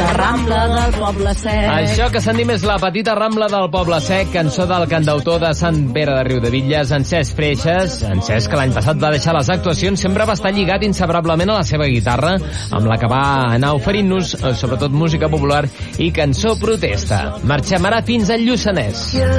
petita rambla del Poble Sec. Això que sentim és La petita rambla del Poble Sec, cançó del cantautor de Sant Pere de Riudebitlles, en Cesc Freixas. En Cesc, que l'any passat va deixar les actuacions, sempre va estar lligat inseparablement a la seva guitarra, amb la que va anar oferint-nos, sobretot música popular i cançó protesta. Marxem ara fins al Lluçanès.